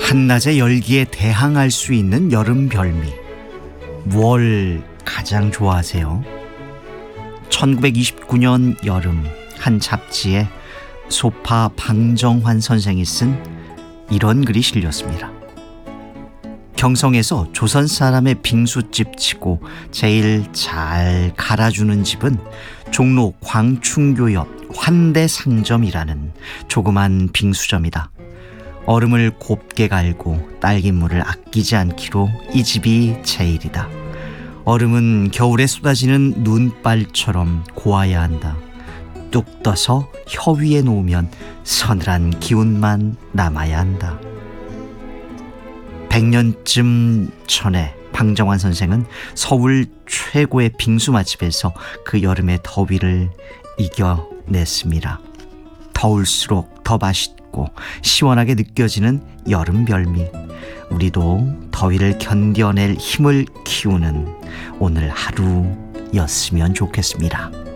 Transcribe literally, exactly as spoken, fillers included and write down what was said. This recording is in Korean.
한낮의 열기에 대항할 수 있는 여름 별미, 뭘 가장 좋아하세요? 천구백이십구 년 여름, 한 잡지에 소파 방정환 선생이 쓴 이런 글이 실렸습니다. 경성에서 조선 사람의 빙수집 치고 제일 잘 갈아주는 집은 종로 광충교 옆 환대상점이라는 조그만 빙수점이다. 얼음을 곱게 갈고 딸기물을 아끼지 않기로 이 집이 제일이다. 얼음은 겨울에 쏟아지는 눈발처럼 고와야 한다. 뚝 떠서 혀 위에 놓으면 서늘한 기운만 남아야 한다. 백 년쯤 전에 방정환 선생은 서울 최고의 빙수 맛집에서 그 여름의 더위를 이겨냈습니다. 더울수록 더 맛있고 시원하게 느껴지는 여름 별미. 우리도 더위를 견뎌낼 힘을 키우는 오늘 하루였으면 좋겠습니다.